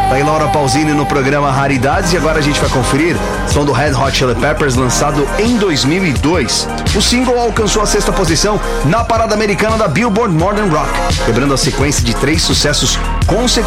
Tá aí Laura Pausini no programa Raridades, e agora a gente vai conferir som do Red Hot Chili Peppers, lançado em 2002. O single alcançou a 6ª posição na parada americana da Billboard Modern Rock, quebrando a sequência de 3 sucessos consecutivos